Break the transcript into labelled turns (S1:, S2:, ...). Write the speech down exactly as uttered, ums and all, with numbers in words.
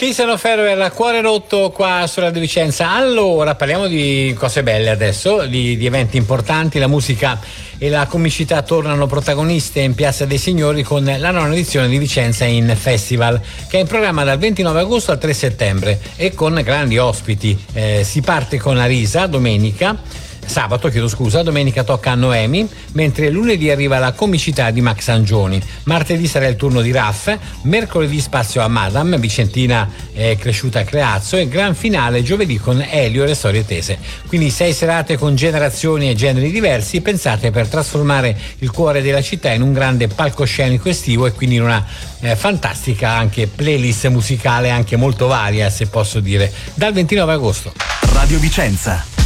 S1: Tiziano Ferro, Cuore rotto qua sulla Radio Vicenza. Allora, parliamo di cose belle adesso, di, di eventi importanti. La musica e la comicità tornano protagoniste in Piazza dei Signori con la nona edizione di Vicenza in Festival, che è in programma dal ventinove agosto al tre settembre e con grandi ospiti. Eh, si parte con Arisa domenica. Sabato, chiedo scusa, domenica tocca a Noemi, mentre lunedì arriva la comicità di Max Angioni, martedì sarà il turno di Raff, mercoledì spazio a Madame, Vicentina è cresciuta a Creazzo, e gran finale giovedì con Elio e le storie tese. Quindi sei serate con generazioni e generi diversi, pensate, per trasformare il cuore della città in un grande palcoscenico estivo e quindi in una eh, fantastica anche playlist musicale, anche molto varia, se posso dire, dal ventinove agosto.
S2: Radio Vicenza.